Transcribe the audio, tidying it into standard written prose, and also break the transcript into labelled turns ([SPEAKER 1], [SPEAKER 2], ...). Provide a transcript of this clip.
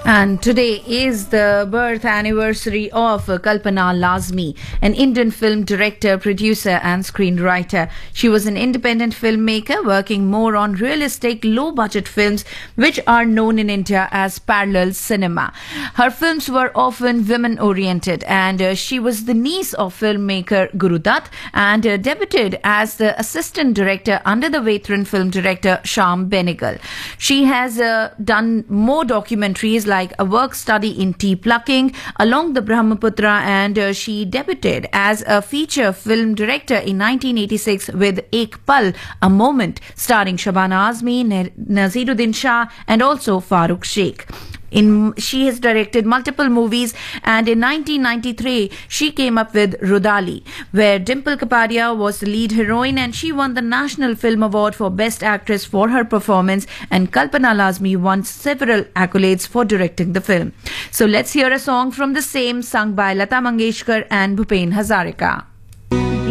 [SPEAKER 1] And today is the birth anniversary of Kalpana Lazmi, an Indian film director, producer, and screenwriter. She was an independent filmmaker working more on realistic, low budget films, which are known in India as parallel cinema. Her films were often women oriented, and she was the niece of filmmaker Guru Dutt and debuted as the assistant director under the veteran film director Shyam Benegal. She has done more documentaries like a work study in tea plucking along the Brahmaputra, and she debuted as a feature film director in 1986 with Ek Pal, A Moment, starring Shabana Azmi, Naziruddin Shah, and also Farooq Sheikh. She has directed multiple movies, and in 1993 she came up with Rudali, where Dimple Kapadia was the lead heroine, and she won the National Film Award for Best Actress for her performance, and Kalpana Lazmi won several accolades for directing the film. So let's hear a song from the same, sung by Lata Mangeshkar and Bhupen Hazarika.